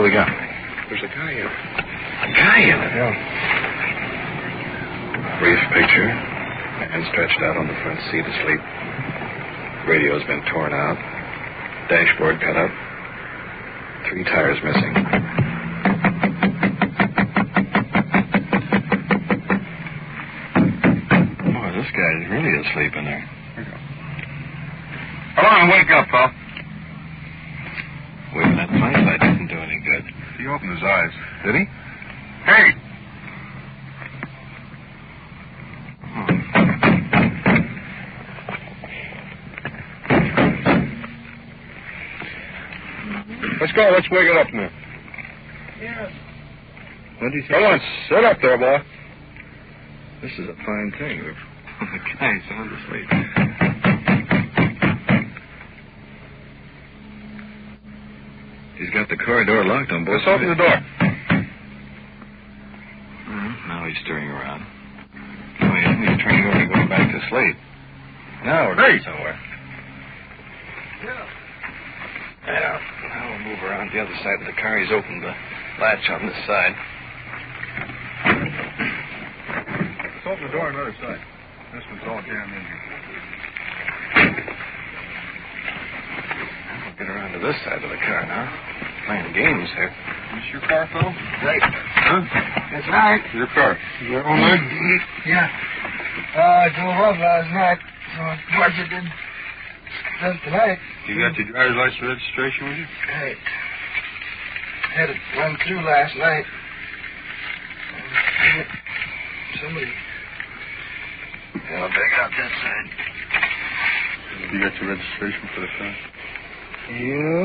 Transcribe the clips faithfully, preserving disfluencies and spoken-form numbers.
do we got? There's a guy in it. A guy in it? Yeah. Brief picture. Man stretched out on the front seat asleep. Radio's been torn out. Dashboard cut up. Three tires missing. Boy, this guy's really asleep in there. Come on, wake up, pal. Waving that flashlight didn't do any good. He opened his eyes. Did he? Hey! Let's go. Let's wake it up now. Yes. What did he say? Come on, sit up there, boy. This is a fine thing. The guy's sound asleep. He's got the car door locked on both Let's open the door. Mm, now he's stirring around. No, he isn't. He's turning over and going back to sleep. Now we're Hey. going somewhere. Yeah. Yeah. Now we'll move around the other side of the car. He's opened the latch on this side. Let's open the door on the other side. This one's all jammed in here. We'll get around to this side of the car now. Playing games here. Is this your car, Phil? Right. Huh? That's right. Your car. Is that all night? Yeah. Uh, I drove off last night, so of course it did just tonight. You got your driver's license registration with you? Right. Had it run through last night. Somebody... I'll back out that side. You got your registration for the car? Yeah.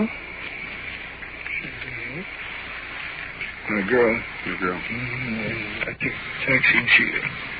And a girl. Your girl. Mm-hmm. I took a taxi and she...